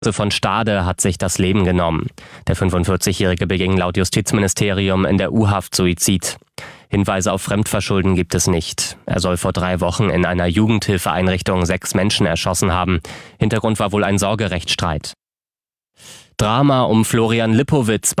von Stade hat sich das Leben genommen. Der 45-Jährige beging laut Justizministerium in der U-Haft Suizid. Hinweise auf Fremdverschulden gibt es nicht. Er soll vor 3 Wochen in einer Jugendhilfeeinrichtung 6 Menschen erschossen haben. Hintergrund war wohl ein Sorgerechtsstreit. Drama um Florian Lipowitz